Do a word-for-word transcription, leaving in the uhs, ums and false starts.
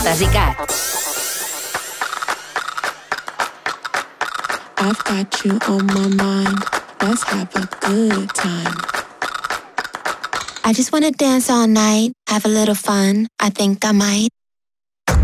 Desicat. I've got you on my mind. Let's have a good time. I just wanna dance all night, have a little fun. I think I might